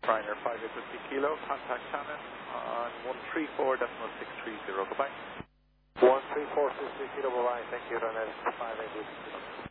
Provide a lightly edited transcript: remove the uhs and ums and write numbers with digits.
Ryanair 5850 kilo, contact Shannon on 134.630. Goodbye. 134.630, bye-bye. Thank you, Ryanair 5850.